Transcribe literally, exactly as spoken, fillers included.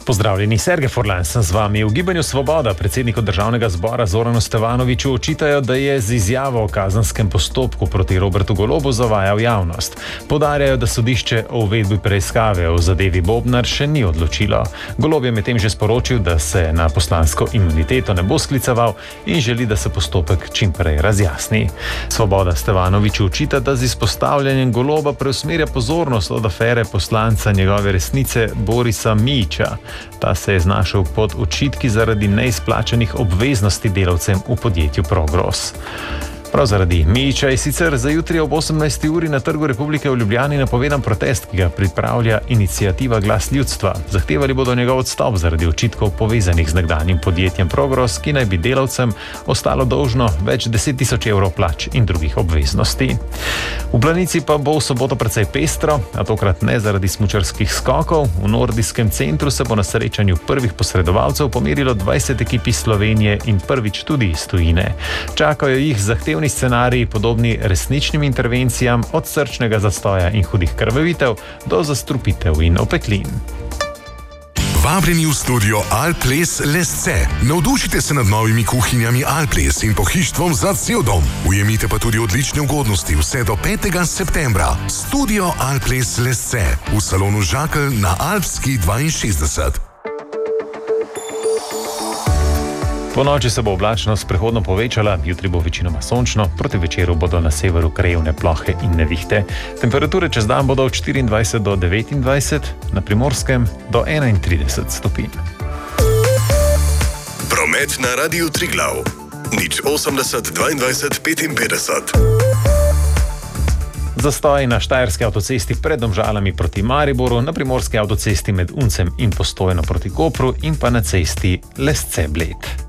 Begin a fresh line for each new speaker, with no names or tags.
Pozdravljeni, Sergej Furlan sem z vami. V Gibanju Svoboda predsedniku državnega zbora Zoranu Stevanoviću očitajo, da je z izjavo o kazanskem postopku proti Robertu Golobu zavajal javnost. Poudarjajo, da sodišče o uvedbi preiskave o zadevi Bobnar še ni odločilo. Golob je medtem že sporočil, da se na poslansko imuniteto ne bo skliceval in želi, da se postopek čim prej razjasni. Svoboda Stevanoviću očita, da z izpostavljanjem Goloba preusmerja pozornost od afere poslanca njegove resnice Borisa Mijića. Ta se je znašel pod očitki zaradi neizplačanih obveznosti delavcem v podjetju Progros. Prav zaradi Mijića je sicer za jutri ob osemnajsti uri na Trgu Republike v Ljubljani napovedan protest, ki ga pripravlja iniciativa Glas ljudstva. Zahtevali bodo njegov odstop zaradi očitkov povezanih z nekdanjim podjetjem Progros, ki naj bi delavcem ostalo dolžno več deset tisoč evrov plač in drugih obveznosti. V Planici pa bo v soboto precej pestro, a tokrat ne zaradi smučarskih skokov. V nordijskem centru se bo na srečanju prvih posredovalcev pomerilo dvajset ekip iz Slovenije in prvič tudi iz tujine. Čakajo jih zahtevni scenariji, podobni resničnim intervencijam, od srčnega zastoja in hudih krvavitev do zastrupitev in opeklin.
Vabljeni v studio Alples Lesce. Navdušite se nad novimi kuhinjami Alples in pohištvom za cel dom. Ujemite pa tudi odlične ugodnosti vse do petega septembra. Studio Alples Lesce v salonu Žakelj na Alpski dvainšestdeset.
Po noči se bo oblačnost prehodno povečala, jutri bo večinoma sončno, proti večeru bodo na severu krajevne plohe in nevihte. Temperature čez dan bodo od štiriindvajset do devetindvajset, na Primorskem do enaintrideset stopinj.
Promet na Radiu Triglav. nič osemdeset dvaindvajset petinpetdeset.
Zastoj na štajerski avtocesti pred Domžalami proti Mariboru, na primorski avtocesti med Uncem in Postojno proti Kopru in pa na cesti Lesce-Bled.